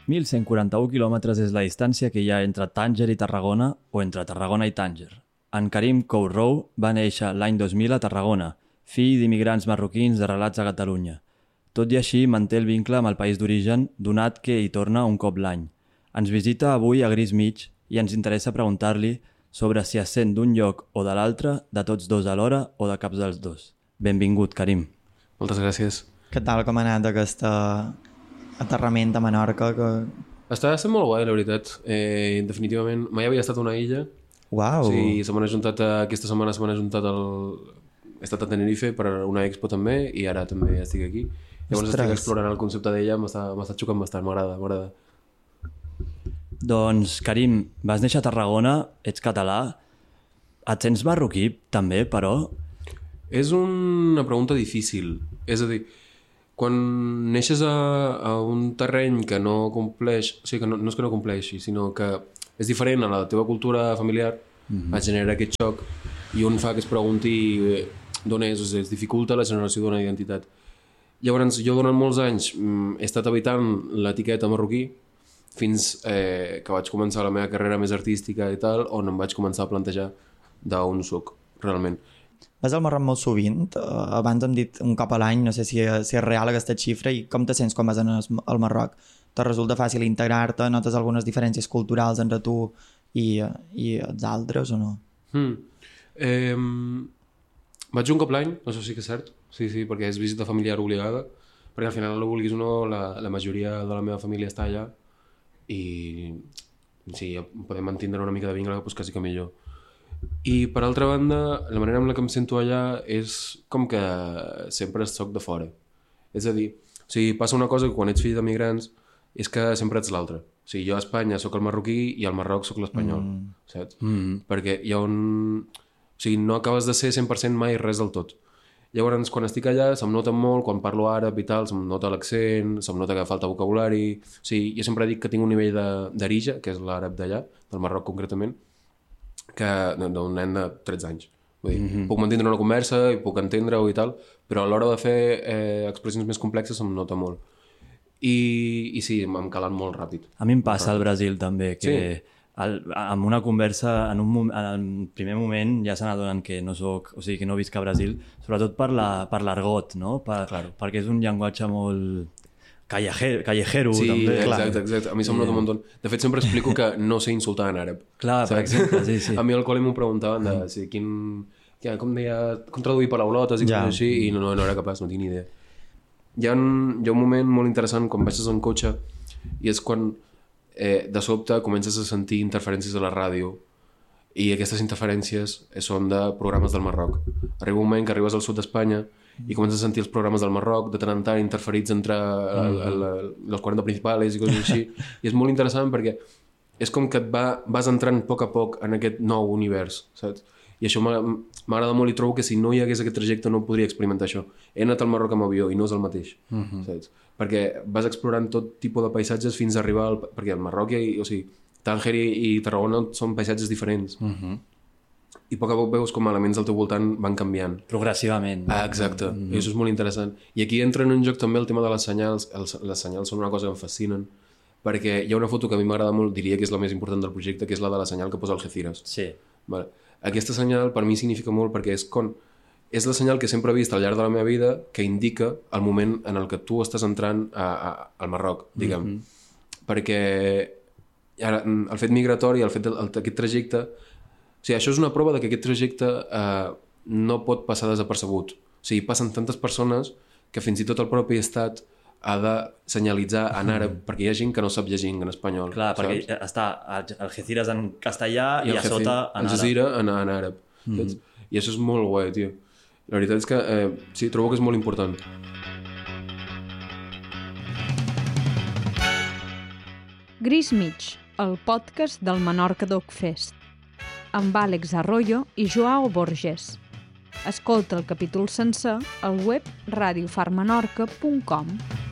1.141 quilòmetres és la distància que hi ha entre Tànger i Tarragona o entre Tarragona i Tànger. En Karim Kourou va néixer l'any 2000 a Tarragona, fill d'immigrants marroquins arrelats a Catalunya. Tot i així, manté el vincle amb el país d'origen, donat que hi torna un cop l'any. Ens visita avui a Gris Mig i ens interessa preguntar-li sobre si es sent d'un lloc o de l'altre, de tots dos alhora o de caps dels dos. Benvingut, Karim. Moltes gràcies. Què tal, com ha anat aquesta aterrament a Menorca? Està sent molt guai, la veritat. Definitivament. Mai havia estat a una illa. Uau! Sí, aquesta setmana se m'han ajuntat he estat a Tenerife per una expo també i ara també estic aquí. Llavors estic explorant el concepte d'ella, m'està xocant bastant, m'agrada. Doncs, Karim, vas néixer a Tarragona, ets català. Et sents marroquí també, però? És una pregunta difícil. És a dir, quan neixes a un terreny que no compleix, o sigui, que no és que no compleixi, sinó que és diferent a la teva cultura familiar, et genera aquest xoc i un fa que es pregunti d'on és, o sigui, es dificulta la generació d'una identitat. Llavors, jo durant molts anys he estat habitant l'etiqueta marroquí fins que vaig començar la meva carrera més artística i tal, on em vaig començar a plantejar d'on soc, realment. Vas al Marroc molt sovint? Abans hem dit un cop a l'any, no sé si és real aquesta xifra, i com te sents quan vas al Marroc? Te resulta fàcil integrar-te? Notes algunes diferències culturals entre tu i els altres o no? Vaig un cop l'any, això sí que és cert, sí, perquè és visita familiar obligada, perquè al final, no vulguis o no, la majoria de la meva família està allà i si podem mantindre una mica de vincle, doncs quasi que millor. I per altra banda, la manera en la que em sento allà és com que sempre soc de fora. És a dir, o sigui, passa una cosa que quan ets fill d'emigrants és que sempre ets l'altre. O sigui, jo a Espanya sóc el marroquí i al Marroc sóc l'espanyol, saps? Perquè hi ha un... O sigui, no acabes de ser 100% mai res del tot. Llavors, quan estic allà, se'm nota molt, quan parlo àrab i tal, se'm nota l'accent, se'm nota que falta vocabulari... O sigui, jo sempre dic que tinc un nivell d'arija, que és l'àrab d'allà, del Marroc concretament, que d'un nen de 13 anys. Vull dir, puc mantindre una conversa i puc entendre-ho i tal, però a l'hora de fer expressions més complexes se'm nota molt. I sí, m'hem calat molt ràpid. A mi em passa al Brasil també, que amb una conversa, en primer moment ja se n'adonen que no soc, o sigui, que no visc a Brasil, sobretot per l'argot, no? Perquè és un llenguatge molt... callejero, sí, també. Exacte. A mi se'm nota un munt. De fet, sempre explico que no sé insultar en àrab. Clar, per exemple, sí. A mi al col·le m'ho preguntaven de com deia, com traduir paraulotes i coses així, i no era capaç, no tinc ni idea. Hi ha un moment molt interessant quan baixes en cotxe i és quan de sobte comences a sentir interferències a la ràdio i aquestes interferències són de programes del Marroc. Arriba un moment que arribes al sud d'Espanya i comences a sentir els programes del Marroc de tant en tant interferits entre los 40 principals i coses així, i és molt interessant perquè és com que vas entrant a poc en aquest nou univers, saps? I això m'agrada molt i trobo que si no hi hagués aquest trajecte no podria experimentar això. He anat al Marroc amb avió i no és el mateix, saps? Perquè vas explorant tot tipus de paisatges fins a arribar perquè al Marroc o sigui, Tànger i Tarragona són paisatges diferents. I a poc veus com elements al teu voltant van canviant. Progressivament. Exacte. I això és molt interessant. I aquí entra en joc també el tema de les senyals. Les senyals són una cosa que em fascinen, perquè hi ha una foto que a mi m'agrada molt, diria que és la més important del projecte, que és la de la senyal que posa Algeciras. Sí. Vale. Aquesta senyal per mi significa molt perquè és la senyal que sempre he vist al llarg de la meva vida que indica el moment en el que tu estàs entrant al Marroc, diguem. Perquè ara, el fet migratori, el fet d'aquest trajecte, o sigui, això és una prova de que aquest trajecte no pot passar desapercebut. O sigui, passen tantes persones que fins i tot el propi estat ha de senyalitzar en àrab, perquè hi ha gent que no sap llegir en espanyol. Clar, saps? Perquè està Algeciras en castellà i a sota en àrab. Algeciras en àrab. I això és molt guai, tio. La veritat és que sí, trobo que és molt important. Gris Mig, el podcast del Menorca Dog Fest, amb Àlex Arroyo i Joao Borges. Escolta el capítol sencer al web radiofarmenorca.com.